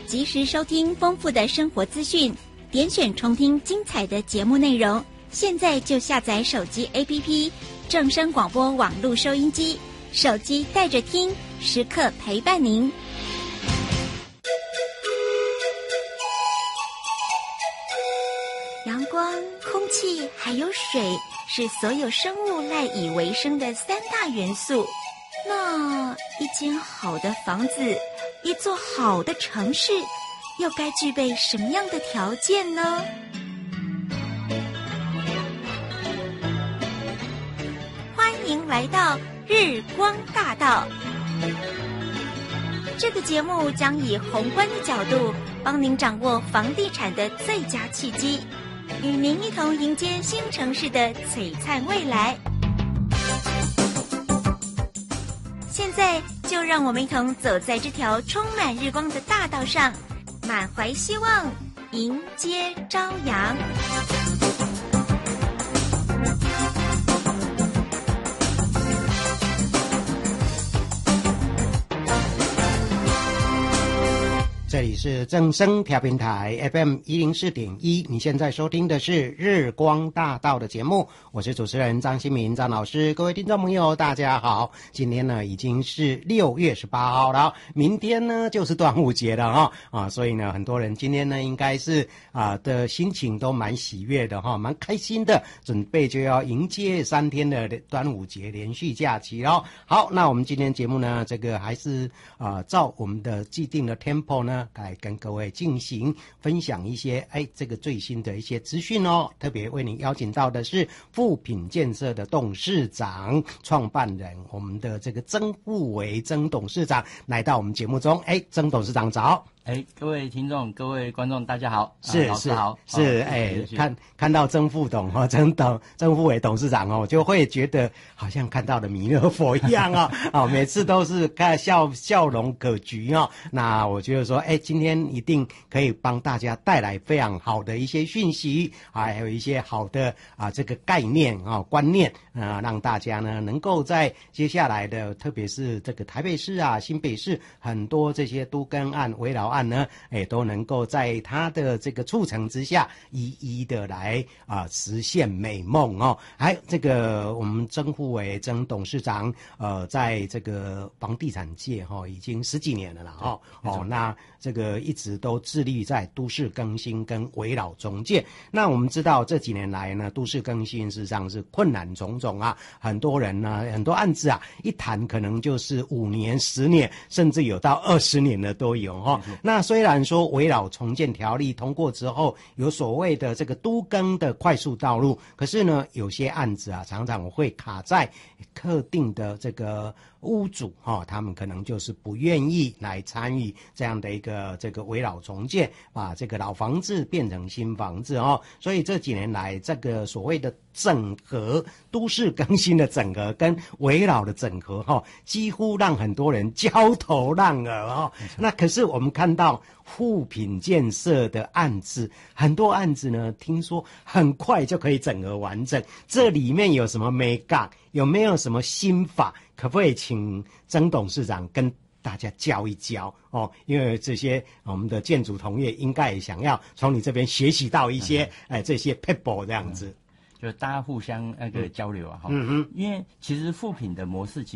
及时收听丰富的生活资讯，点选重听精彩的节目内容。现在就下载手机 APP 正声广播网络收音机，手机带着听，时刻陪伴您。阳光、空气还有水是所有生物赖以为生的三大元素。那一间好的房子，一座好的城市，又该具备什么样的条件呢？欢迎来到日光大道。这个节目将以宏观的角度，帮您掌握房地产的最佳契机，与您一同迎接新城市的璀璨未来。现在就让我们一同走在这条充满日光的大道上，满怀希望，迎接朝阳。 这里是正声调频台 FM 104.1，你现在收听的是日光大道的节目，我是主持人张新民张老师。各位听众朋友大家好，今天呢已经是6月18号了，明天呢就是端午节了所以呢很多人今天呢应该是的心情都蛮喜悦的蛮开心的，准备就要迎接3天的端午节连续假期了。好，那我们今天节目呢这个还是照我们的既定的 tempo 呢来跟各位进行分享一些这个最新的一些资讯特别为您邀请到的是富品建设的董事长创办人，我们的这个曾富维曾董事长来到我们节目中。曾董事长早。 各位听众各位观众大家好。 是老师好。 看到曾副董曾富维董事长就会觉得好像看到了弥勒佛一样每次都是看笑容可掬那我觉得说今天一定可以帮大家带来非常好的一些讯息还有一些好的这个概念观念让大家呢能够在接下来的特别是这个台北市新北市很多这些都更案危老案呢都能够在他的这个促成之下一一的来实现美梦还有这个我们曾富维曾董事长在这个房地产界已经10几年了啦那这个一直都致力在都市更新跟危老重建。那我们知道这几年来呢都市更新事实上是困难重重很多人呢很多案子一谈可能就是5年10年甚至有到20年的都有那虽然说危老重建条例通过之后有所谓的这个都更的快速道路，可是呢有些案子常常会卡在特定的这个屋主他们可能就是不愿意来参与这样的一个这个危老重建，把这个老房子变成新房子所以这几年来这个所谓的整合都市更新的整合跟危老的整合几乎让很多人焦头烂额那可是我们看到富品建设的案子，很多案子呢听说很快就可以整合完整，这里面有什么眉角，有没有什么心法，可不可以请曾董事长跟大家教一教因为这些我们的建筑同业应该也想要从你这边学习到一些这些 people 这样子。 就大家互相交流因为其实富品的模式